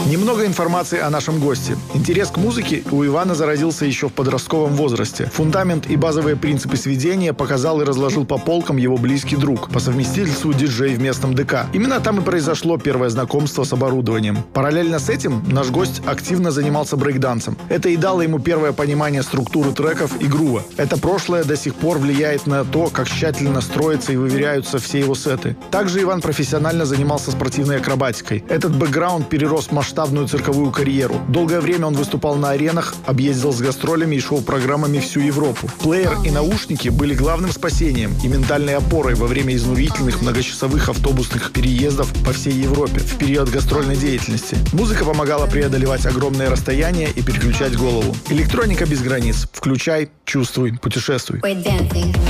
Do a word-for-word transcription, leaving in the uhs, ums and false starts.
Немного информации о нашем госте. Интерес к музыке у Ивана заразился еще в подростковом возрасте. Фундамент и базовые принципы сведения показал и разложил по полкам его близкий друг, по совместительству диджей в местном ДК. Именно там и произошло первое знакомство с оборудованием. Параллельно с этим наш гость активно занимался брейкдансом. Это и дало ему первое понимание структуры треков и грува. Это прошлое до сих пор влияет на то, как тщательно строятся и выверяются все его сеты. Также Иван профессионально занимался спортивной акробатикой. Этот бэкграунд перерос в масштабную цирковую карьеру. Долгое время он выступал на аренах, объездил с гастролями и шоу-программами всю Европу. Плеер и наушники были главным спасением и ментальной опорой во время изнурительных многочасовых автобусных переездов по всей Европе в период гастрольной деятельности. Музыка помогала преодолевать огромные расстояния и переключать голову. Электроника без границ. Включай, чувствуй, путешествуй.